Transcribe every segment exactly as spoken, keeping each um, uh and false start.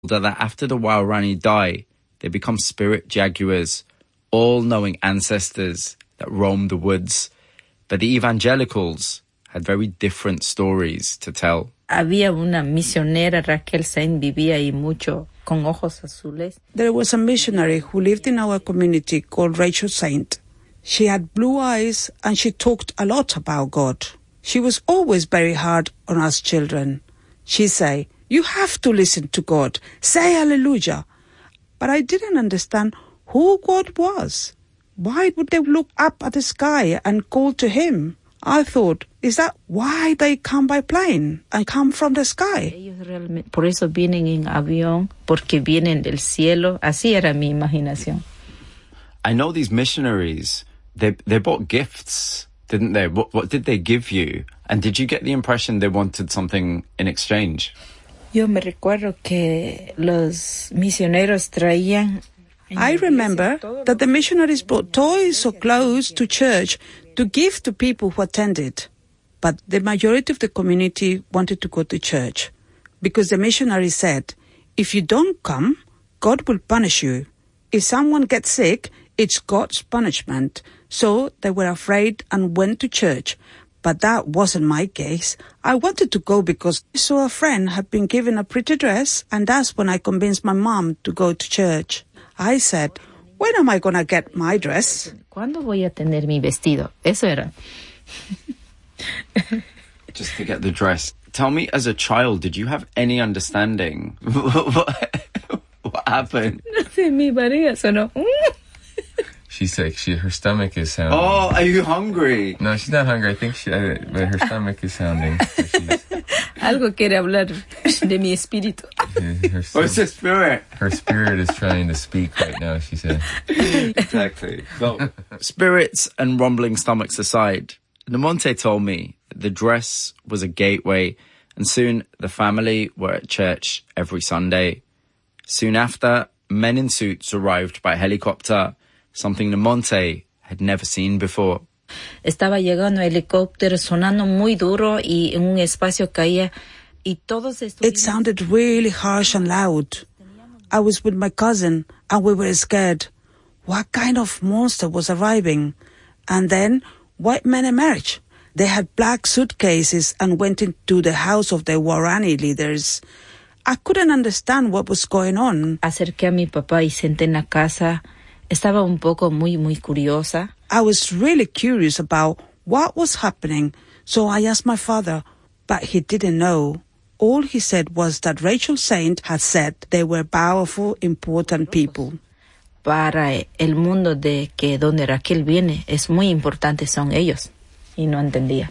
that after the Waorani die, they become spirit jaguars, all-knowing ancestors that roam the woods. But the evangelicals had very different stories to tell. Había una misionera, Raquel Saint, vivía ahí mucho, con ojos azules. There was a missionary who lived in our community called Rachel Saint. She had blue eyes and she talked a lot about God. She was always very hard on us children. She'd say, "You have to listen to God. Say hallelujah." But I didn't understand who God was. Why would they look up at the sky and call to him? I thought, is that why they come by plane and come from the sky? Ellos realmente, por eso vienen en avión, porque vienen del cielo. Así era mi imaginación. I know these missionaries, they they bought gifts, didn't they? What, what did they give you? And did you get the impression they wanted something in exchange? Yo me recuerdo que los misioneros traían... I remember that the missionaries brought toys or clothes to church to give to people who attended. But the majority of the community wanted to go to church because the missionary said, if you don't come, God will punish you. If someone gets sick, it's God's punishment. So they were afraid and went to church. But that wasn't my case. I wanted to go because I saw a friend had been given a pretty dress, and that's when I convinced my mom to go to church. I said, when am I going to get my dress? ¿Cuándo voy a tener mi vestido? Eso era. Just to get the dress. Tell me, as a child, did you have any understanding? what, what happened? No sé, mi barriga sonó. She's sick. She, her stomach is sounding. Oh, are you hungry? No, she's not hungry. I think she, uh, but her stomach is sounding. So she's, Algo quiere hablar de mi espíritu. Her, her, What's the spirit? Her spirit is trying to speak right now, she said. Exactly. So, spirits and rumbling stomachs aside, Namonte told me that the dress was a gateway, and soon the family were at church every Sunday. Soon after, men in suits arrived by helicopter, something Namonte had never seen before. Estaba llegando helicóptero sonando muy duro y en un espacio caía y todos estuvimos... It sounded really harsh and loud. I was with my cousin and we were scared. What kind of monster was arriving? And then white men emerged. They had black suitcases and went into the house of the Waorani leaders. I couldn't understand what was going on. Acerqué a mi papá y senté en la casa. Estaba un poco muy, muy curiosa. I was really curious about what was happening, so I asked my father, but he didn't know. All he said was that Rachel Saint had said they were powerful, important people. Para el mundo de que donde Raquel viene, es muy importante son ellos. Y no entendía.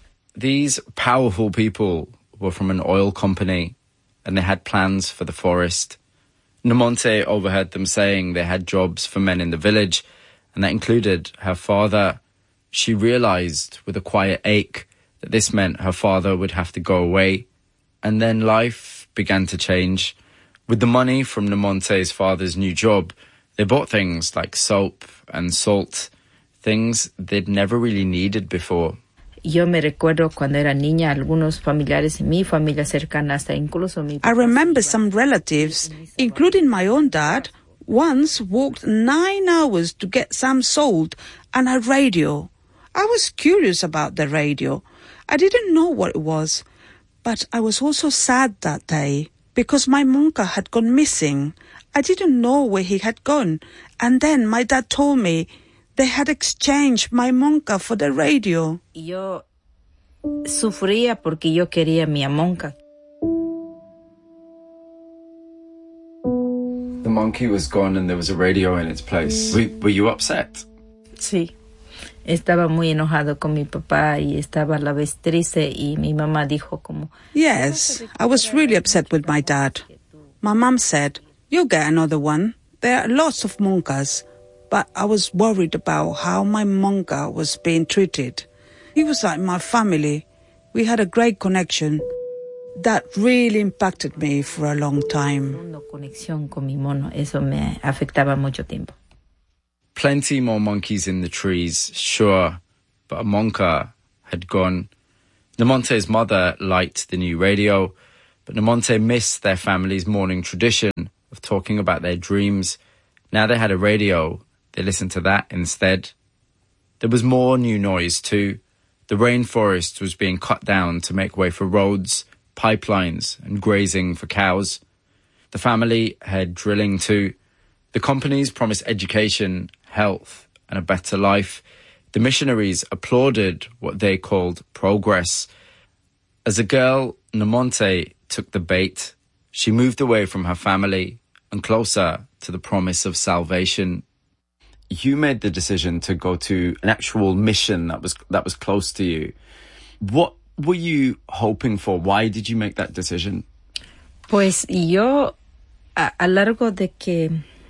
These powerful people were from an oil company, and they had plans for the forest. Namonte overheard them saying they had jobs for men in the village, and that included her father. She realized with a quiet ache that this meant her father would have to go away. And then life began to change. With the money from Namonte's father's new job, they bought things like soap and salt, things they'd never really needed before. Yo me recuerdo cuando era niña, algunos familiares en mi familia cercana, hasta incluso mi... I remember some relatives, including my own dad, once walked nine hours to get some salt and a radio. I was curious about the radio. I didn't know what it was, but I was also sad that day because my monka had gone missing. I didn't know where he had gone, and then my dad told me they had exchanged my monka for the radio. Yo sufría porque yo quería mi monka. The monkey was gone and there was a radio in its place. Were, were you upset? Sí. Estaba muy enojado con mi papá y estaba la vez triste y mi mamá dijo como... Yes, I was really upset with my dad. My mom said, "You'll get another one. There are lots of monkas." But I was worried about how my monka was being treated. He was like my family. We had a great connection. That really impacted me for a long time. Conexión con mi mono, eso me afectaba mucho tiempo. Plenty more monkeys in the trees, sure, but a monka had gone. Namonte's mother liked the new radio. But Namonte missed their family's morning tradition of talking about their dreams. Now they had a radio. They listened to that instead. There was more new noise too. The rainforest was being cut down to make way for roads, pipelines, and grazing for cows. The family had drilling too. The companies promised education, health, and a better life. The missionaries applauded what they called progress. As a girl, Namonte took the bait. She moved away from her family and closer to the promise of salvation. You made the decision to go to an actual mission that was that was close to you. What were you hoping for? Why did you make that decision? Pues yo, a, a largo de que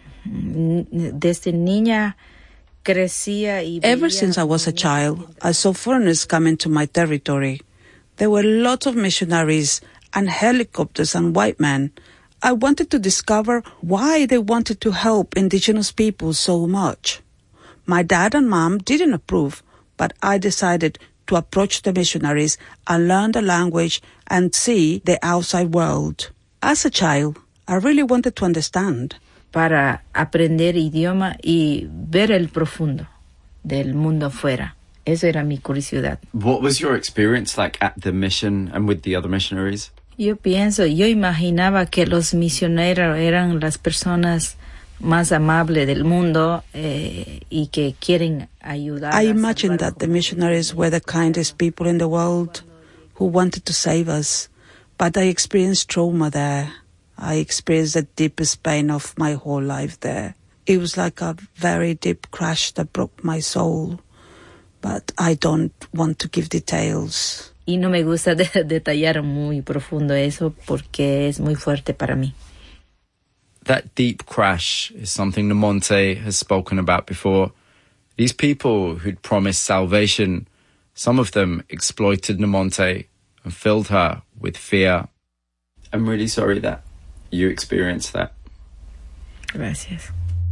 desde niña crecía y Ever since I was a child, I saw foreigners come into my territory. There were lots of missionaries and helicopters and white men. I wanted to discover why they wanted to help indigenous people so much. My dad and mom didn't approve, but I decided to approach the missionaries and learn the language and see the outside world. As a child, I really wanted to understand. Para aprender idioma y ver el profundo del mundo afuera. Eso era mi curiosidad. What was your experience like at the mission and with the other missionaries? Yo pienso, yo imaginaba que los misioneros eran las personas más amables del mundo eh, y que quieren ayudar. I imagined that the missionaries were the kindest people in the world who wanted to save us. But I experienced trauma there. I experienced the deepest pain of my whole life there. It was like a very deep crash that broke my soul. But I don't want to give details. Y no me gusta de detallar muy profundo eso porque es muy fuerte para mí. That deep crash is something Namonte has spoken about before. These people who'd promised salvation, some of them exploited Namonte and filled her with fear. I'm really sorry that you experienced that. Gracias.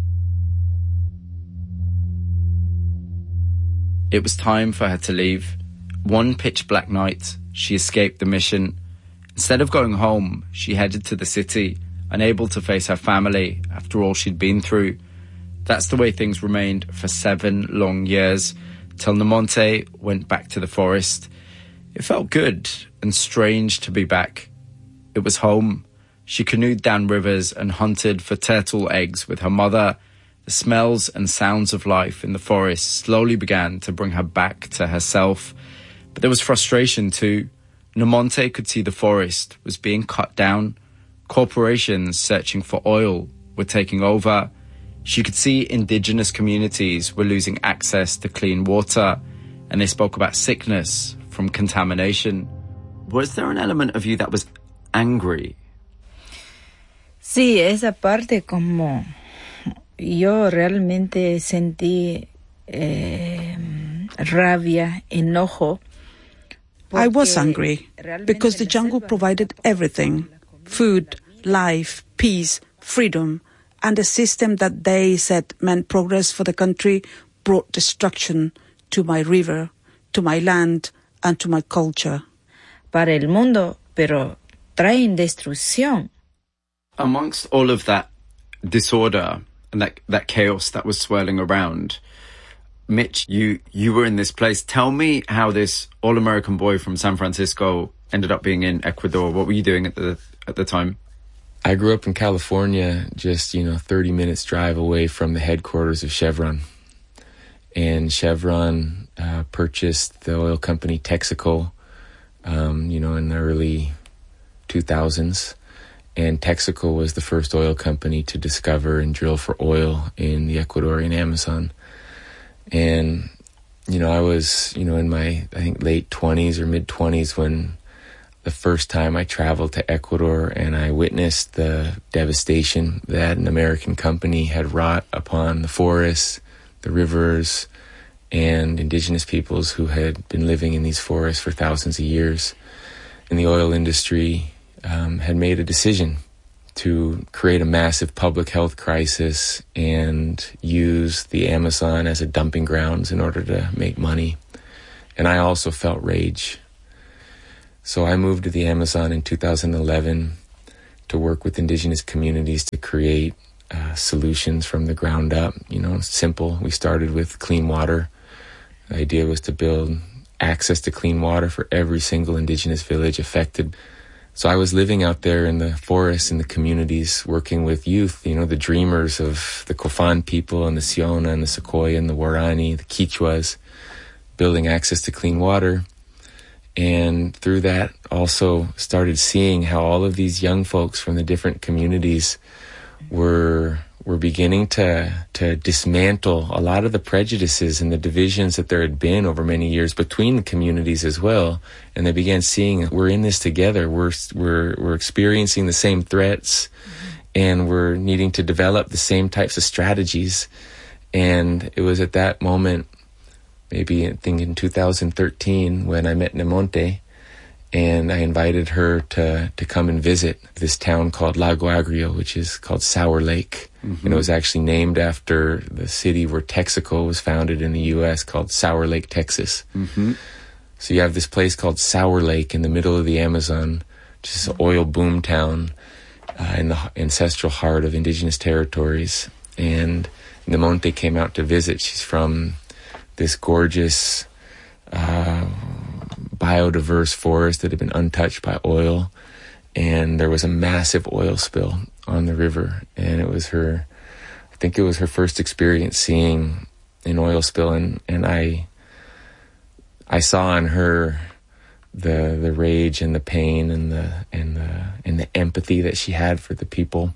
It was time for her to leave. One pitch black night, she escaped the mission. Instead of going home, she headed to the city, unable to face her family after all she'd been through. That's the way things remained for seven long years, till Namonte went back to the forest. It felt good and strange to be back. It was home. She canoed down rivers and hunted for turtle eggs with her mother. The smells and sounds of life in the forest slowly began to bring her back to herself. But there was frustration too. Namonte could see the forest was being cut down. Corporations searching for oil were taking over. She could see indigenous communities were losing access to clean water, and they spoke about sickness from contamination. Was there an element of you that was angry? Sí, esa parte como yo realmente sentí eh, rabia, enojo. I was angry because the jungle provided everything: food, life, peace, freedom, and a system that they said meant progress for the country brought destruction to my river, to my land, and to my culture. Para el mundo, pero traen destrucción. Amongst all of that disorder and that, that chaos that was swirling around, Mitch, you, you were in this place. Tell me how this all-American boy from San Francisco ended up being in Ecuador. What were you doing at the at the time? I grew up in California, just, you know, thirty minutes drive away from the headquarters of Chevron. And Chevron uh, purchased the oil company Texaco, um, you know, in the early two thousands. And Texaco was the first oil company to discover and drill for oil in the Ecuadorian Amazon. And, you know, I was, you know, in my, I think, late twenties or mid-twenties when the first time I traveled to Ecuador and I witnessed the devastation that an American company had wrought upon the forests, the rivers, and indigenous peoples who had been living in these forests for thousands of years. And the oil industry um, had made a decision to create a massive public health crisis and use the Amazon as a dumping grounds in order to make money. And I also felt rage. So I moved to the Amazon in two thousand eleven to work with indigenous communities to create uh, solutions from the ground up. You know, simple. We started with clean water. The idea was to build access to clean water for every single indigenous village affected. So I was living out there in the forests, in the communities, working with youth, you know, the dreamers of the Kofan people and the Siona and the Sequoia and the Warani, the Quichuas, building access to clean water. And through that also started seeing how all of these young folks from the different communities were were beginning to to dismantle a lot of the prejudices and the divisions that there had been over many years between the communities as well. And they began seeing we're in this together. We're we're we're experiencing the same threats, mm-hmm. and we're needing to develop the same types of strategies. And it was at that moment, maybe I think in two thousand thirteen, when I met Nemonte, and I invited her to, to come and visit this town called Lago Agrio, which is called Sour Lake. Mm-hmm. And it was actually named after the city where Texaco was founded in the U S called Sour Lake, Texas. Mm-hmm. So you have this place called Sour Lake in the middle of the Amazon, which is an oil boom town uh, in the ancestral heart of indigenous territories. And Nemonte came out to visit. She's from this gorgeous uh, biodiverse forest that had been untouched by oil, and there was a massive oil spill on the river, and it was her, I think it was her first experience seeing an oil spill, and, and I I saw in her the the rage and the pain and the and the and the empathy that she had for the people.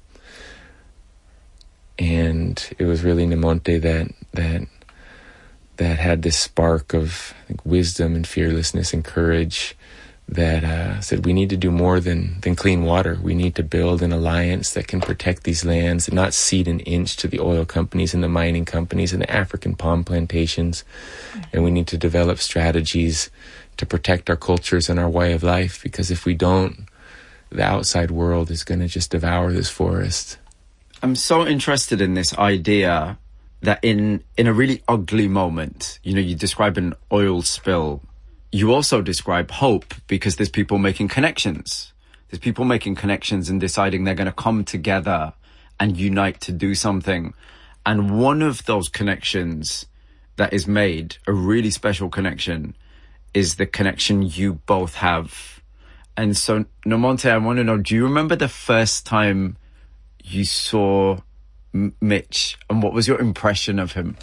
And it was really Nemonte that that that had this spark of I think, wisdom and fearlessness and courage that uh, said we need to do more than, than clean water. We need to build an alliance that can protect these lands and not cede an inch to the oil companies and the mining companies and the African palm plantations. And we need to develop strategies to protect our cultures and our way of life, because if we don't, the outside world is going to just devour this forest. I'm so interested in this idea that in, in a really ugly moment, you know, you describe an oil spill, you also describe hope, because there's people making connections. There's people making connections and deciding they're going to come together and unite to do something. And one of those connections that is made, a really special connection, is the connection you both have. And so, Nemonte, I want to know, do you remember the first time you saw Mitch, and what was your impression of him?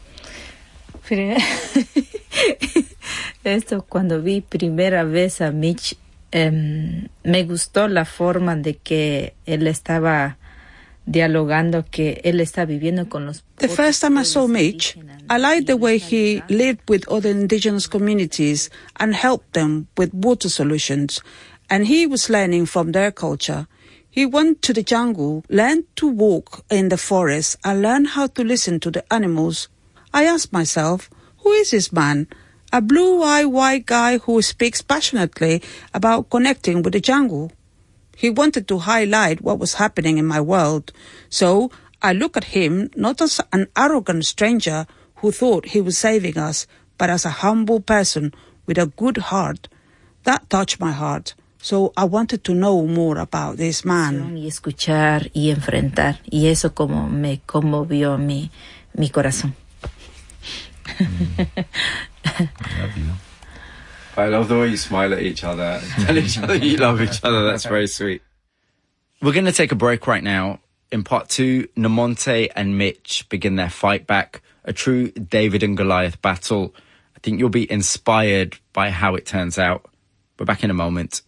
Esto, cuando vi primera vez a Mitch, eh, me gustó la forma de que él estaba dialogando, que él está viviendo con los. The first time I saw Mitch, I liked the way he lived with other indigenous communities and helped them with water solutions, and he was learning from their culture. He went to the jungle, learned to walk in the forest, and learned how to listen to the animals. I asked myself, who is this man? A blue-eyed white guy who speaks passionately about connecting with the jungle. He wanted to highlight what was happening in my world. So I look at him not as an arrogant stranger who thought he was saving us, but as a humble person with a good heart. That touched my heart. So I wanted to know more about this man. Y escuchar y enfrentar. Y eso como me conmovió mi, mi corazón. Mm. I love you. I love the way you smile at each other and tell each other you love each other. That's very sweet. We're going to take a break right now. In part two, Nemonte and Mitch begin their fight back, a true David and Goliath battle. I think you'll be inspired by how it turns out. We're back in a moment.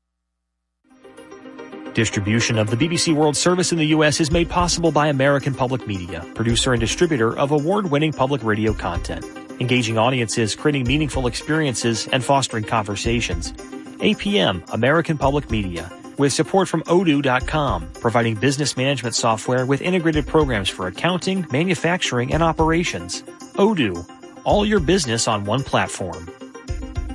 Distribution of the B B C World Service in the U S is made possible by American Public Media, producer and distributor of award-winning public radio content, engaging audiences, creating meaningful experiences, and fostering conversations. A P M, American Public Media, with support from odoo dot com, providing business management software with integrated programs for accounting, manufacturing, and operations. Odoo, all your business on one platform.